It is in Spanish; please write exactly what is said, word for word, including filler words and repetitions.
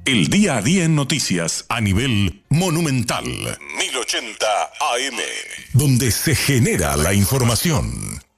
El día a día en noticias a nivel monumental. mil ochenta A M. Donde se genera la información.